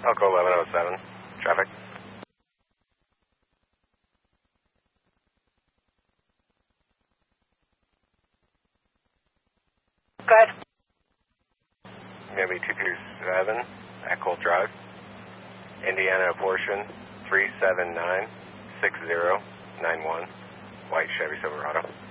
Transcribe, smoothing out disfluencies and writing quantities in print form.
Elko 1107, traffic. Go ahead. Going to be 227 at Colt Drive, Indiana portion 3796091, white Chevy Silverado.